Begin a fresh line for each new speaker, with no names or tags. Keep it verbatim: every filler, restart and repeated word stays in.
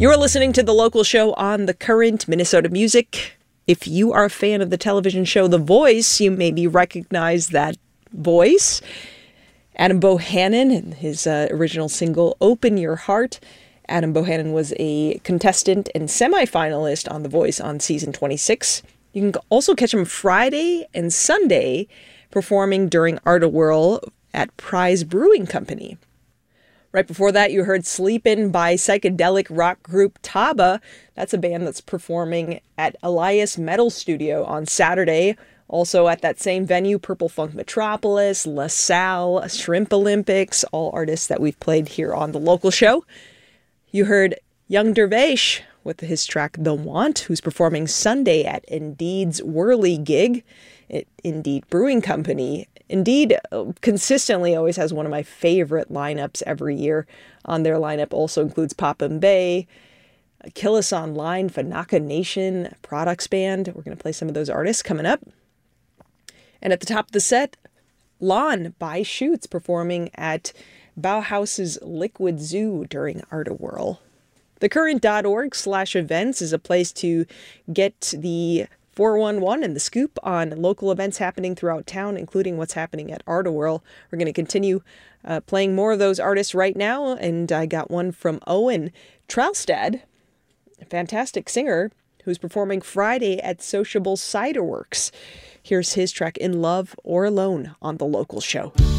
You're listening to The Local Show on The Current, Minnesota Music. If you are a fan of the television show The Voice, you maybe recognize that voice. Adam Bohannon and his uh, original single, Open Your Heart. Adam Bohannon was a contestant and semifinalist on The Voice on season twenty-six. You can also catch him Friday and Sunday performing during Art of Whirl at Prize Brewing Company. Right before that, you heard Sleepin' by psychedelic rock group Taba. That's a band that's performing at Elias Metal Studio on Saturday. Also at that same venue, Purple Funk Metropolis, LaSalle, Shrimp Olympics, all artists that we've played here on The Local Show. You heard Young Dervish with his track The Want, who's performing Sunday at Indeed's Whirly gig at Indeed Brewing Company. Indeed consistently always has one of my favorite lineups every year. On their lineup also includes Pop and Bay, Kill Us Online, Fanaka Nation, Products Band. We're going to play some of those artists coming up. And at the top of the set, Lawn by Shoots performing at Bauhaus's Liquid Zoo during Art of Whirl. thecurrent.org slash events is a place to get the four one one and the scoop on local events happening throughout town, including what's happening at Art of Whirl. We're going to continue uh, playing more of those artists right now, and I got one from Owen Tralstad, a fantastic singer who's performing Friday at Sociable Cider Works. Here's his track In Love or Alone on The Local Show.